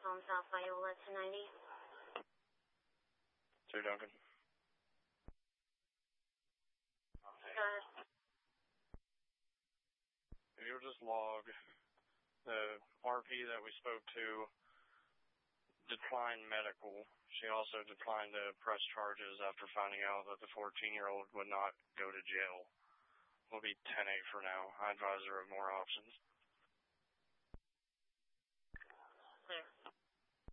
Home South Viola 1090. 2 Duncan. Go ahead. If you'll just log the RP that we spoke to declined medical. She also declined to press charges after finding out that the 14-year-old would not go to jail. We'll be 10-8 for now. I advise her of more options.